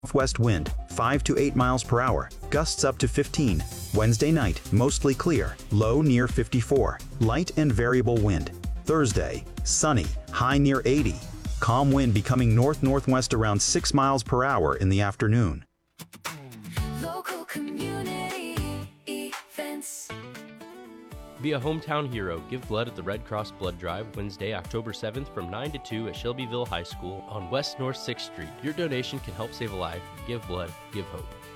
Northwest wind, 5 to 8 miles per hour, gusts up to 15. Wednesday night, mostly clear, low near 54. Light and variable wind. Thursday, sunny, high near 80. Calm wind becoming north-northwest around 6 miles per hour in the afternoon. Local community events. Be a hometown hero. Give blood at the Red Cross Blood Drive Wednesday, October 7th from 9 to 2 at Shelbyville High School on West North 6th Street. Your donation can help save a life. Give blood. Give hope.